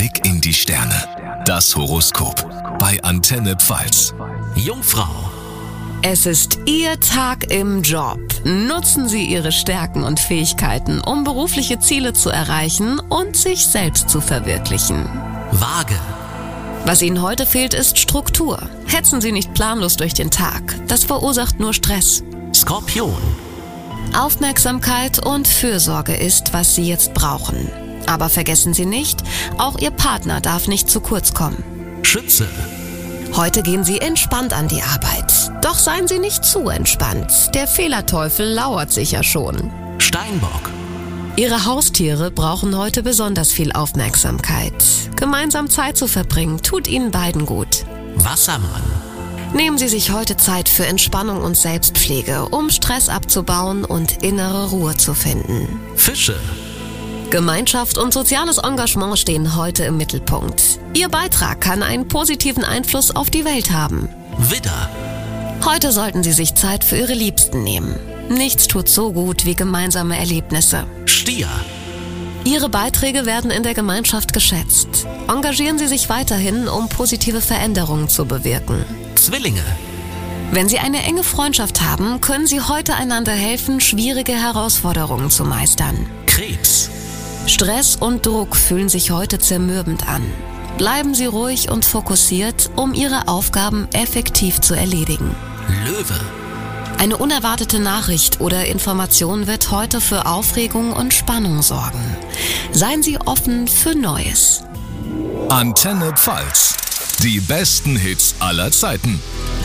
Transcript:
Blick in die Sterne. Das Horoskop bei Antenne Pfalz. Jungfrau. Es ist Ihr Tag im Job. Nutzen Sie Ihre Stärken und Fähigkeiten, um berufliche Ziele zu erreichen und sich selbst zu verwirklichen. Waage. Was Ihnen heute fehlt, ist Struktur. Hetzen Sie nicht planlos durch den Tag. Das verursacht nur Stress. Skorpion. Aufmerksamkeit und Fürsorge ist, was Sie jetzt brauchen. Aber vergessen Sie nicht, auch Ihr Partner darf nicht zu kurz kommen. Schütze. Heute gehen Sie entspannt an die Arbeit. Doch seien Sie nicht zu entspannt. Der Fehlerteufel lauert sicher schon. Steinbock. Ihre Haustiere brauchen heute besonders viel Aufmerksamkeit. Gemeinsam Zeit zu verbringen, tut Ihnen beiden gut. Wassermann. Nehmen Sie sich heute Zeit für Entspannung und Selbstpflege, um Stress abzubauen und innere Ruhe zu finden. Fische. Gemeinschaft und soziales Engagement stehen heute im Mittelpunkt. Ihr Beitrag kann einen positiven Einfluss auf die Welt haben. Widder. Heute sollten Sie sich Zeit für Ihre Liebsten nehmen. Nichts tut so gut wie gemeinsame Erlebnisse. Stier. Ihre Beiträge werden in der Gemeinschaft geschätzt. Engagieren Sie sich weiterhin, um positive Veränderungen zu bewirken. Zwillinge. Wenn Sie eine enge Freundschaft haben, können Sie heute einander helfen, schwierige Herausforderungen zu meistern. Krebs. Stress und Druck fühlen sich heute zermürbend an. Bleiben Sie ruhig und fokussiert, um Ihre Aufgaben effektiv zu erledigen. Löwe. Eine unerwartete Nachricht oder Information wird heute für Aufregung und Spannung sorgen. Seien Sie offen für Neues. Antenne Pfalz. Die besten Hits aller Zeiten.